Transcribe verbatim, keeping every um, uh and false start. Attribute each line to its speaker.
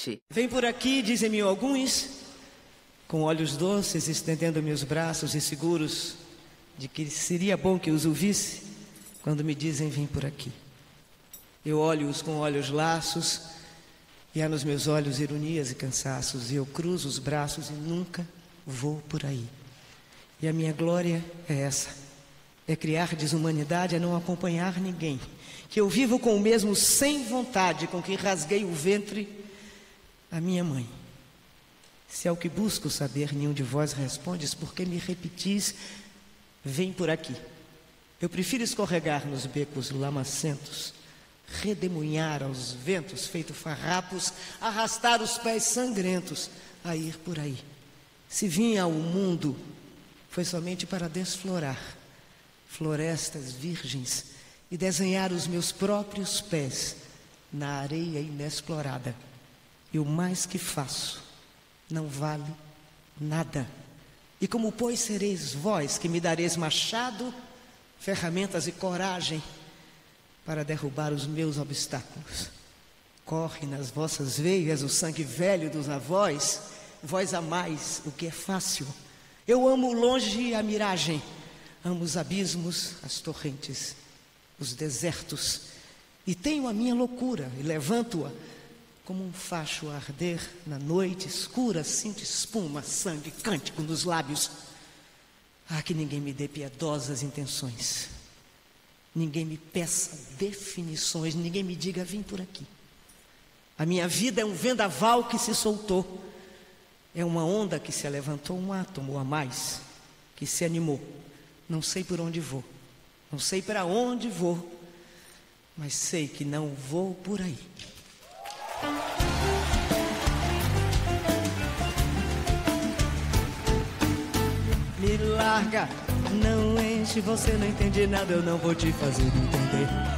Speaker 1: sete.
Speaker 2: Vem por aqui, dizem-me alguns, com olhos doces, estendendo meus braços inseguros, de que seria bom que os ouvisse quando me dizem vem por aqui. Eu olho-os com olhos laços, e há nos meus olhos ironias e cansaços, e eu cruzo os braços e nunca vou por aí. E a minha glória é essa, é criar desumanidade, é não acompanhar ninguém, que eu vivo com o mesmo sem vontade com que rasguei o ventre a minha mãe. Se ao que busco saber nenhum de vós respondes, porque me repetis, vem por aqui. Eu prefiro escorregar nos becos lamacentos, redemoinhar aos ventos feito farrapos, arrastar os pés sangrentos a ir por aí. Se vim ao mundo, foi somente para desflorar florestas virgens e desenhar os meus próprios pés na areia inexplorada. E o mais que faço não vale nada. E como pois sereis vós que me dareis machado, ferramentas e coragem para derrubar os meus obstáculos. Corre nas vossas veias o sangue velho dos avós, vós amais o que é fácil. Eu amo longe a miragem, amo os abismos, as torrentes, os desertos, e tenho a minha loucura e levanto-a como um facho a arder na noite escura. Sinto espuma, sangue, cântico nos lábios. Ah, que ninguém me dê piedosas intenções, ninguém me peça definições, ninguém me diga vim por aqui. A minha vida é um vendaval que se soltou, é uma onda que se levantou, um átomo a mais que se animou. Não sei por onde vou, não sei para onde vou, mas sei que não vou por aí. Me larga, não enche, você não entende nada, eu não vou te fazer entender.